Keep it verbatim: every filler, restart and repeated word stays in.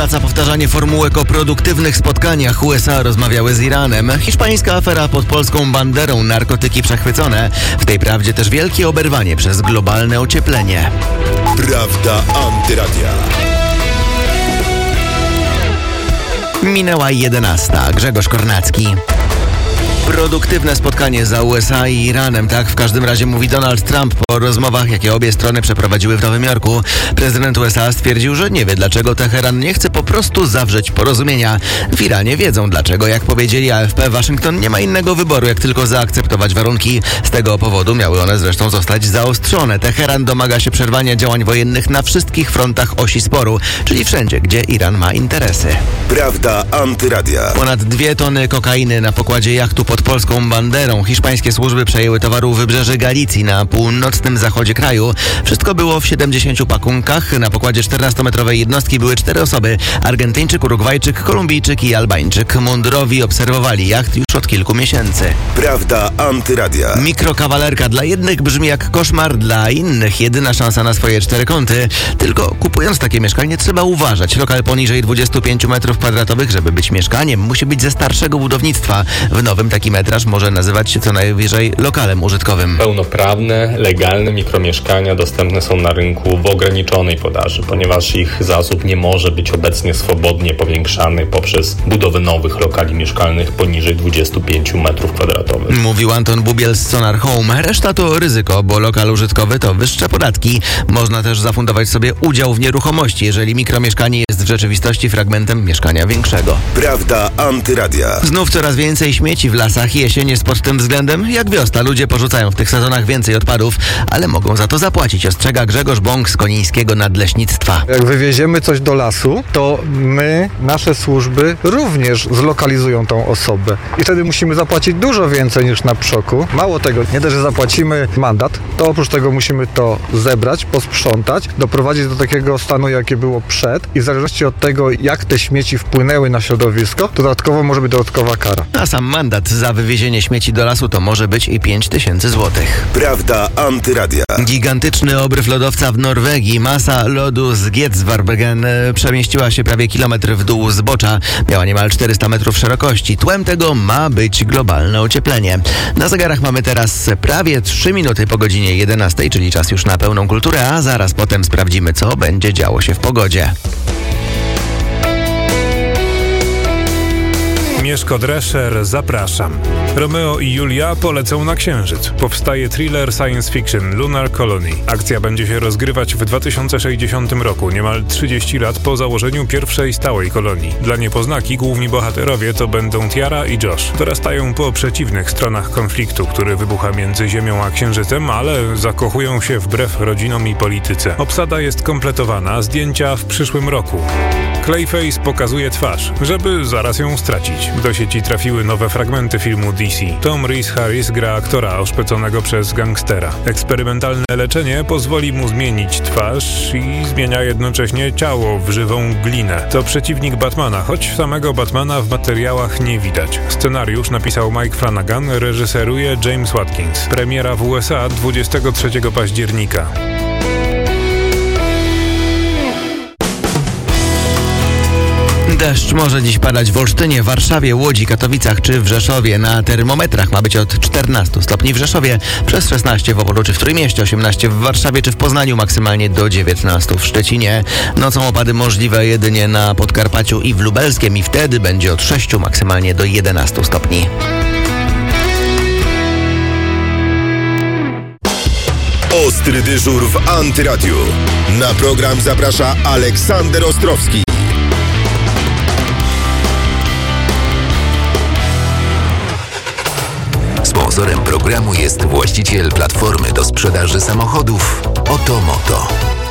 wraca powtarzanie formułek o produktywnych spotkaniach. U S A rozmawiały z Iranem. Hiszpańska afera pod polską banderą, narkotyki przechwycone. W tej prawdzie też wielkie oberwanie przez globalne ocieplenie. Prawda Antyradia. Minęła jedenasta. Grzegorz Kornacki. Produktywne spotkanie za U S A i Iranem, tak w każdym razie mówi Donald Trump po rozmowach, jakie obie strony przeprowadziły w Nowym Jorku. Prezydent U S A stwierdził, że nie wie, dlaczego Teheran nie chce po prostu zawrzeć porozumienia. W Iranie wiedzą dlaczego. Jak powiedzieli A F P, Waszyngton nie ma innego wyboru, jak tylko zaakceptować warunki. Z tego powodu miały one zresztą zostać zaostrzone. Teheran domaga się przerwania działań wojennych na wszystkich frontach osi sporu, czyli wszędzie, gdzie Iran ma interesy. Prawda Antyradia. Ponad dwie tony kokainy na pokładzie jachtu pod polską banderą. Hiszpańskie służby przejęły towar u wybrzeży Galicji na północnym zachodzie kraju. Wszystko było w siedemdziesięciu pakunkach. Na pokładzie czternastometrowej jednostki były cztery osoby. Argentyńczyk, Urugwajczyk, Kolumbijczyk i Albańczyk. Mundurowi obserwowali jacht już od kilku miesięcy. Prawda Antyradia. Mikrokawalerka dla jednych brzmi jak koszmar, dla innych jedyna szansa na swoje cztery kąty. Tylko kupując takie mieszkanie trzeba uważać. Lokal poniżej dwudziestu pięciu metrów kwadratowych, żeby być mieszkaniem, musi być ze starszego budownictwa. W nowym taki metraż może nazywać się co najwyżej lokalem użytkowym. Pełnoprawne, legalne mikromieszkania dostępne są na rynku w ograniczonej podaży, ponieważ ich zasób nie może być obecnie swobodnie powiększany poprzez budowę nowych lokali mieszkalnych poniżej dwudziestu pięciu metrów kwadratowych. Mówił Anton Bubiel z Sonar Home. Reszta to ryzyko, bo lokal użytkowy to wyższe podatki. Można też zafundować sobie udział w nieruchomości, jeżeli mikromieszkanie jest w rzeczywistości fragmentem mieszkania większego. Prawda Antyradia. Znów coraz więcej śmieci w lasach. Jesień jest pod tym względem jak wiosna. Ludzie porzucają w tych sezonach więcej odpadów, ale mogą za to zapłacić, ostrzega Grzegorz Bąk z Konińskiego Nadleśnictwa. Jak wywieziemy coś do lasu, to my, nasze służby również zlokalizują tą osobę. I wtedy musimy zapłacić dużo więcej niż na przoku. Mało tego, nie dość, że zapłacimy mandat, to oprócz tego musimy to zebrać, posprzątać, doprowadzić do takiego stanu, jakie było przed i w zależności od tego, jak te śmieci wpłynęły na środowisko, dodatkowo może być dodatkowa kara. A sam mandat za wywiezienie śmieci do lasu to może być i pięć tysięcy złotych. Prawda Antyradia. Gigantyczny obryw lodowca w Norwegii. Masa lodu z Gjedsvarbergen przemieściła się prawie kilometr w dół zbocza. Miała niemal czterysta metrów szerokości. Tłem tego ma być globalne ocieplenie. Na zegarach mamy teraz prawie trzy minuty po godzinie jedenastej, czyli czas już na pełną kulturę, a zaraz potem sprawdzimy, co będzie działo się w pogodzie. Mieszko Drescher, zapraszam. Romeo i Julia polecą na Księżyc. Powstaje thriller science fiction Lunar Colony. Akcja będzie się rozgrywać w dwa tysiące sześćdziesiątym roku, niemal trzydzieści lat po założeniu pierwszej stałej kolonii. Dla niepoznaki główni bohaterowie to będą Tiara i Josh. Dorastają po przeciwnych stronach konfliktu, który wybucha między Ziemią a Księżycem, ale zakochują się wbrew rodzinom i polityce. Obsada jest kompletowana, zdjęcia w przyszłym roku. Clayface pokazuje twarz, żeby zaraz ją stracić. Do sieci trafiły nowe fragmenty filmu D C. Tom Rhys Harris gra aktora oszpeconego przez gangstera. Eksperymentalne leczenie pozwoli mu zmienić twarz i zmienia jednocześnie ciało w żywą glinę. To przeciwnik Batmana, choć samego Batmana w materiałach nie widać. Scenariusz napisał Mike Flanagan, reżyseruje James Watkins. Premiera w U S A dwudziestego trzeciego października. Deszcz może dziś padać w Olsztynie, Warszawie, Łodzi, Katowicach czy w Rzeszowie. Na termometrach ma być od czternastu stopni w Rzeszowie, przez szesnaście w Opolu czy w Trójmieście, osiemnaście w Warszawie czy w Poznaniu, maksymalnie do dziewiętnastu w Szczecinie. Nocą opady możliwe jedynie na Podkarpaciu i w Lubelskiem i wtedy będzie od sześciu maksymalnie do jedenastu stopni. Ostry dyżur w Antyradiu. Na program zaprasza Aleksander Ostrowski. Sponsorem programu jest właściciel platformy do sprzedaży samochodów Otomoto.